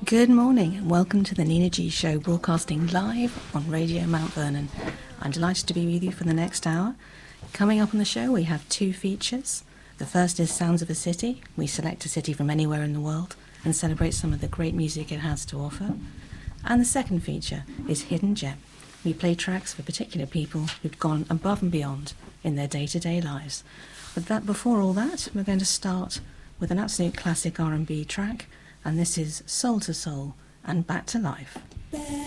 Good morning and welcome to the Nina G Show, broadcasting live on Radio Mount Vernon. I'm delighted to be with you for the next hour. Coming up on the show we have two features. The first is Sounds of a City. We select a city from anywhere in the world and celebrate some of the great music it has to offer. And the second feature is Hidden Gem. We play tracks for particular people who've gone above and beyond in their day-to-day lives. But before all that, we're going to start with an absolute classic R&B track, and this is Soul to Soul and Back to Life.